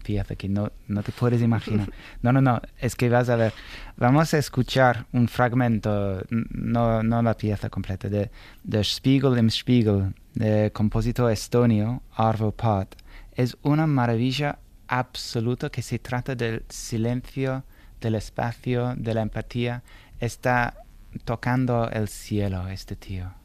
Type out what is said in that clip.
pieza que no te puedes imaginar. No, es que vas a ver. Vamos a escuchar un fragmento, no la pieza completa, de Spiegel im Spiegel, de compositor estonio Arvo Pärt. Es una maravilla absoluta que se trata del silencio, del espacio, de la empatía. Está tocando el cielo este tío.